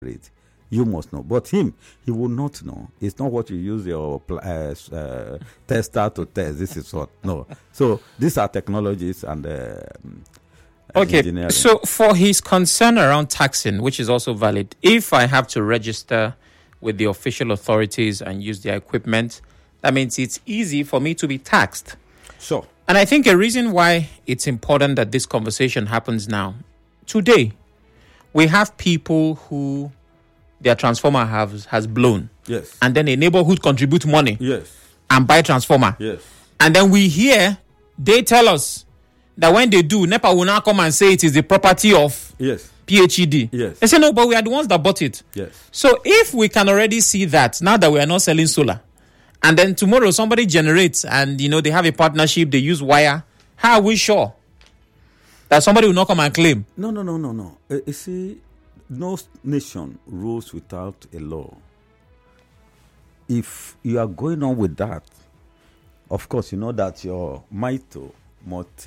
it. You must know. But him, he will not know. It's not what you use your tester to test. This is what. No. So these are technologies and engineering. So for his concern around taxing, which is also valid, if I have to register with the official authorities and use their equipment, that means it's easy for me to be taxed. Sure. And I think a reason why it's important that this conversation happens now, today, we have people who their transformer has blown. Yes. And then a neighborhood contribute money. Yes. And buy transformer. Yes. And then we hear, they tell us that when they do, NEPA will now come and say it is the property of Yes. PHED. Yes. They say, no, but we are the ones that bought it. Yes. So if we can already see that, now that we are not selling solar, and then tomorrow somebody generates and, they have a partnership, they use wire, how are we sure that somebody will not come and claim? No. You see, no nation rules without a law. If you are going on with that, of course, you know that your multi